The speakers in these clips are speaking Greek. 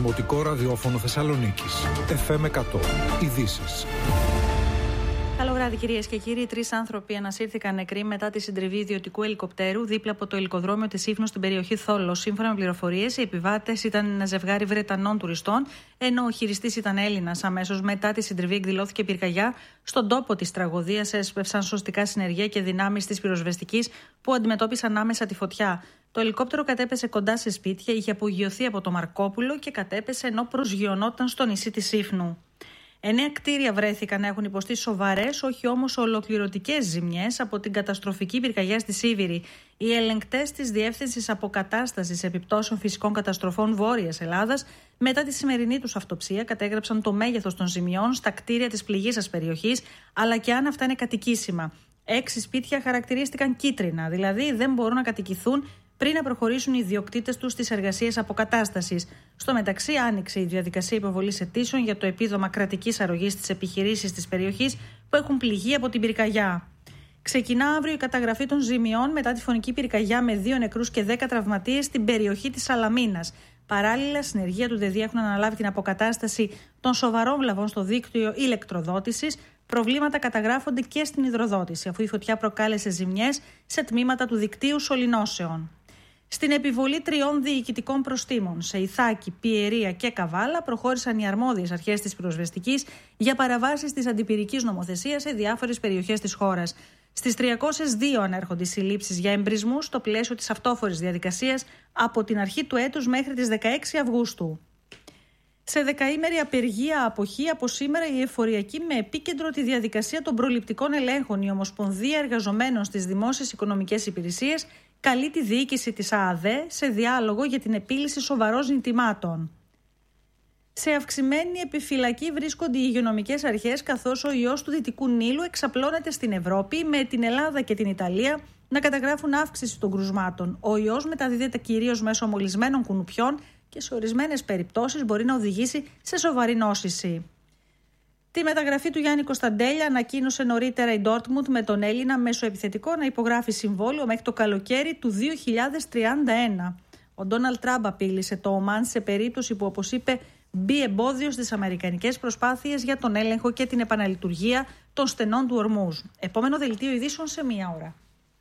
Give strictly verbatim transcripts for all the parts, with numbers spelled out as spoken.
Δημοτικό Ραδιόφωνο Θεσσαλονίκης. εφ εμ εκατό. Ειδήσεις. Καλό βράδυ, κυρίες και κύριοι. Τρεις άνθρωποι ανασύρθηκαν νεκροί μετά τη συντριβή ιδιωτικού ελικοπτέρου δίπλα από το ελικοδρόμιο της Ήφνου στην περιοχή Θόλος. Σύμφωνα με πληροφορίες, οι επιβάτες ήταν ένα ζευγάρι Βρετανών τουριστών, ενώ ο χειριστής ήταν Έλληνας. Αμέσως μετά τη συντριβή εκδηλώθηκε πυρκαγιά. Στον τόπο της τραγωδίας έσπευσαν σωστικά συνεργεία και δυνάμεις της πυροσβεστικής που αντιμετώπισαν άμεσα τη φωτιά. Το ελικόπτερο κατέπεσε κοντά σε σπίτια, είχε απογειωθεί από το Μαρκόπουλο και κατέπεσε ενώ προσγειωνόταν στο νησί της Ήφνου. Εννέα κτίρια βρέθηκαν να έχουν υποστεί σοβαρές, όχι όμως ολοκληρωτικές ζημιές από την καταστροφική πυρκαγιά στη Σίβηρη. Οι ελεγκτές της Διεύθυνσης Αποκατάστασης Επιπτώσεων Φυσικών Καταστροφών Βόρειας Ελλάδας, μετά τη σημερινή τους αυτοψία, κατέγραψαν το μέγεθος των ζημιών στα κτίρια της πληγήσας περιοχής, αλλά και αν αυτά είναι κατοικήσιμα. Έξι σπίτια χαρακτηρίστηκαν κίτρινα, δηλαδή δεν μπορούν να κατοικηθούν πριν να προχωρήσουν οι ιδιοκτήτες τους στις εργασίες αποκατάστασης. Στο μεταξύ, άνοιξε η διαδικασία υποβολής αιτήσεων για το επίδομα κρατικής αρρωγής στις επιχειρήσεις της περιοχής που έχουν πληγεί από την πυρκαγιά. Ξεκινά αύριο η καταγραφή των ζημιών μετά τη φωνική πυρκαγιά με δύο νεκρούς και δέκα τραυματίες στην περιοχή της Σαλαμίνας. Παράλληλα, συνεργεία του ΔΕΔΙ έχουν αναλάβει την αποκατάσταση των σοβαρών βλαβών στο δίκτυο ηλεκτροδότησης. Προβλήματα καταγράφονται και στην υδροδότηση, αφού η φωτιά προκάλεσε ζημιές σε τμήματα του δικτύου σωληνώσεων. Στην επιβολή τριών διοικητικών προστίμων σε Ιθάκη, Πιερία και Καβάλα προχώρησαν οι αρμόδιες αρχές της πυροσβεστικής για παραβάσεις της αντιπυρικής νομοθεσίας σε διάφορες περιοχές της χώρας. Στις τριακόσιες δύο ανέρχονται οι συλλήψεις για εμπρισμούς στο πλαίσιο της αυτόφορης διαδικασίας από την αρχή του έτους μέχρι τις δεκαέξι Αυγούστου. Σε δεκαήμερη απεργία αποχή από σήμερα η εφοριακή με επίκεντρο τη διαδικασία των προληπτικών ελέγχων. Η Ομοσπονδία Εργαζομένων στις Δημόσιες Οικονομικές Υπηρεσίες καλεί τη διοίκηση της ΑΑΔΕ σε διάλογο για την επίλυση σοβαρών ζητημάτων. Σε αυξημένη επιφυλακή βρίσκονται οι υγειονομικές αρχές, καθώς ο ιός του Δυτικού Νείλου εξαπλώνεται στην Ευρώπη, με την Ελλάδα και την Ιταλία να καταγράφουν αύξηση των κρουσμάτων. Ο ιός μεταδίδεται κυρίως μέσω μολυσμένων κουνουπιών και σε ορισμένες περιπτώσεις μπορεί να οδηγήσει σε σοβαρή νόσηση. Τη μεταγραφή του Γιάννη Κωνσταντέλια ανακοίνωσε νωρίτερα η Ντόρτμουντ, με τον Έλληνα μεσοεπιθετικό να υπογράφει συμβόλαιο μέχρι το καλοκαίρι του δύο χιλιάδες τριάντα ένα. Ο Ντόναλντ Τραμπ απείλησε το Ομάν σε περίπτωση που, όπως είπε, μπει εμπόδιο στις αμερικανικές προσπάθειες για τον έλεγχο και την επαναλειτουργία των στενών του Ορμούζ. Επόμενο δελτίο ειδήσεων σε μία ώρα.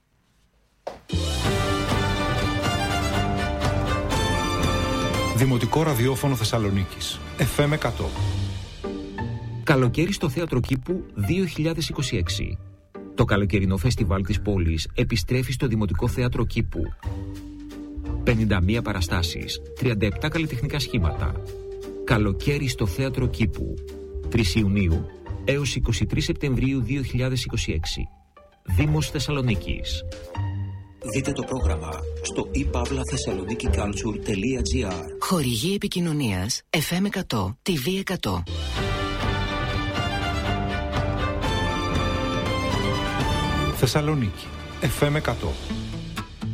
Δημοτικό Ραδιόφωνο Θεσσαλονίκης. εφ εμ εκατό. Καλοκαίρι στο Θέατρο Κήπου δύο χιλιάδες είκοσι έξι. Το καλοκαιρινό φεστιβάλ της πόλης επιστρέφει στο Δημοτικό Θέατρο Κήπου. πενήντα μία παραστάσεις, τριάντα επτά καλλιτεχνικά σχήματα. Καλοκαίρι στο Θέατρο Κήπου. τρεις Ιουνίου έως είκοσι τρεις Σεπτεμβρίου δύο χιλιάδες είκοσι έξι. Δήμος Θεσσαλονίκης. Δείτε το πρόγραμμα στο i pavla thessaloniki culture τελεία gr. Χορηγή επικοινωνίας εφ εμ εκατό, τι βι εκατό. Θεσσαλονίκη. εφ εμ εκατό.